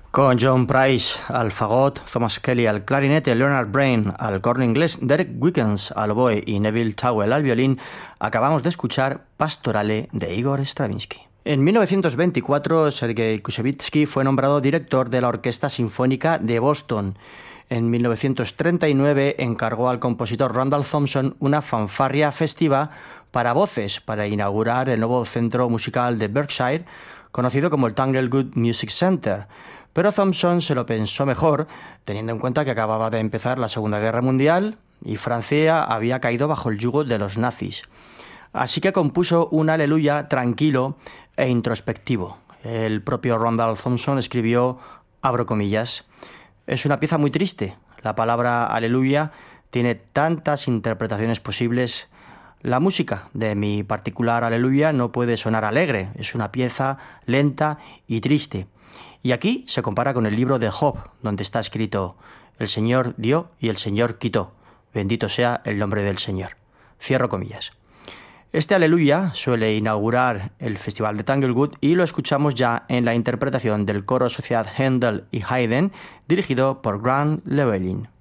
Con John Price al fagot, Thomas Kelly al clarinete, Leonard Brain al corno inglés, Derek Wickens al oboe y Neville Towell al violín, acabamos de escuchar Pastorale de Igor Stravinsky. En 1924, Sergei Koussevitzky fue nombrado director de la Orquesta Sinfónica de Boston. En 1939 encargó al compositor Randall Thompson una fanfarria festiva para voces para inaugurar el nuevo centro musical de Berkshire, conocido como el Tanglewood Music Center. Pero Thompson se lo pensó mejor, teniendo en cuenta que acababa de empezar la Segunda Guerra Mundial y Francia había caído bajo el yugo de los nazis. Así que compuso un aleluya tranquilo e introspectivo. El propio Randall Thompson escribió, abro comillas, es una pieza muy triste. La palabra aleluya tiene tantas interpretaciones posibles. La música de mi particular aleluya no puede sonar alegre, es una pieza lenta y triste. Y aquí se compara con el libro de Job, donde está escrito, el Señor dio y el Señor quitó. Bendito sea el nombre del Señor. Cierro comillas. Este aleluya suele inaugurar el Festival de Tanglewood y lo escuchamos ya en la interpretación del coro Sociedad Händel y Haydn, dirigido por Grant Llewellyn.